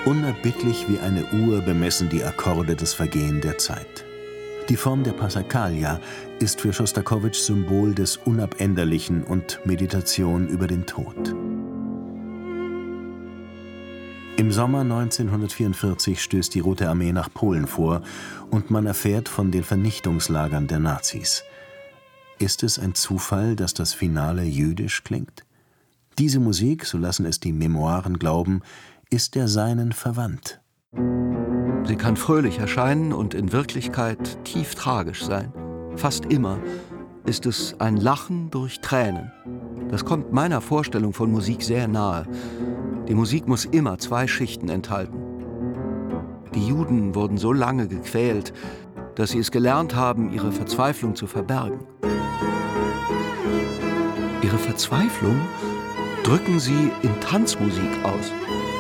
Unerbittlich wie eine Uhr bemessen die Akkorde das Vergehen der Zeit. Die Form der Passacaglia ist für Schostakowitsch Symbol des Unabänderlichen und Meditation über den Tod. Im Sommer 1944 stößt die Rote Armee nach Polen vor und man erfährt von den Vernichtungslagern der Nazis. Ist es ein Zufall, dass das Finale jüdisch klingt? Diese Musik, so lassen es die Memoiren glauben, ist der Seinen verwandt. Sie kann fröhlich erscheinen und in Wirklichkeit tief tragisch sein. Fast immer ist es ein Lachen durch Tränen. Das kommt meiner Vorstellung von Musik sehr nahe. Die Musik muss immer zwei Schichten enthalten. Die Juden wurden so lange gequält, dass sie es gelernt haben, ihre Verzweiflung zu verbergen. Ihre Verzweiflung drücken sie in Tanzmusik aus.